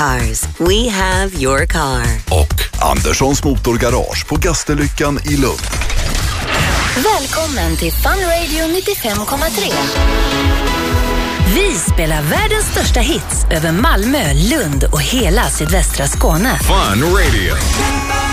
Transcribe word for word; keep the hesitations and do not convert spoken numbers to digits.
Cars. We have your car. Och Anderssons Motorgarage på Gastellyckan i Lund. Välkommen till Fun Radio nittiofem komma tre. Vi spelar världens största hits över Malmö, Lund och hela sydvästra Skåne. Fun Radio.